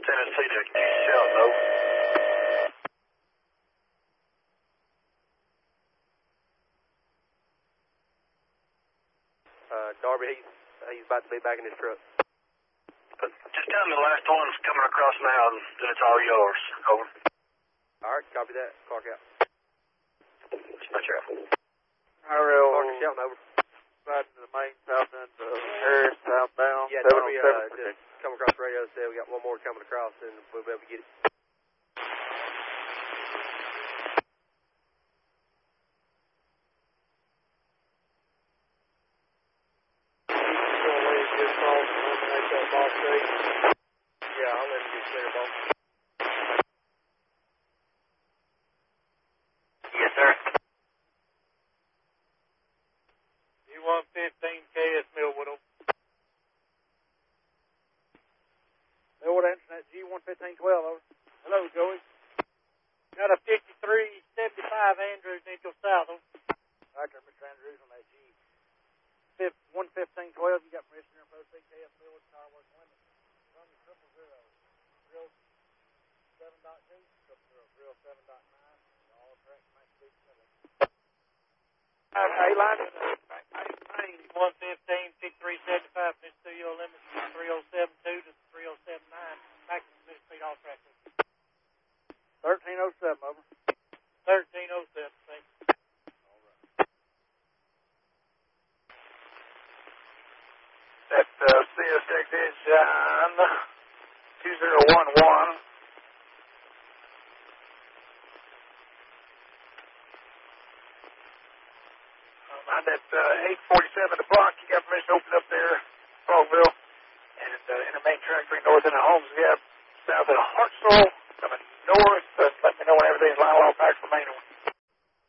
Tennessee to Shelton, over. Darby, he's about to be back in his truck. Just tell me the last one's coming across now, and then it's all yours. Over. All right, copy that. Clark out. Dispatch out. Rail. Clark to Shelton, over. Riding to the main south end of Harris, southbound. Yeah, Darby, just come across the radio and said we got one more coming across, and we'll be able to get it. Yeah, I'll let him get clear, boss. Yes, sir. G115 KS Millwood. Millwood answering that G11512, over. Hello, Joey. Got a 5375 Andrews needs your south, over. Right there, Mr. Andrews on that G11512. You got permission to proceed KS Millwood, Power Works Limit. Run the 000, 07.2, 007.9. All track, max speed, A-line. 115, 5375, Mr. Studio limit 3072 to 3079, maximum mid speed all track. 1307, over. 1307, thanks. All right. That CSX John 2011. On that 847 the block, you got permission to open up there, Frogville, and in the main track between north and the Holmes Gap, south of Hartsville, coming north. Let me know when everything's lined all back for main one.